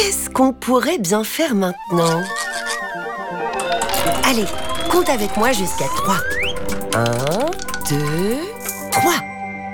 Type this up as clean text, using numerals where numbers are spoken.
Qu'est-ce qu'on pourrait bien faire maintenant? Allez, compte avec moi jusqu'à 3. 1, 2,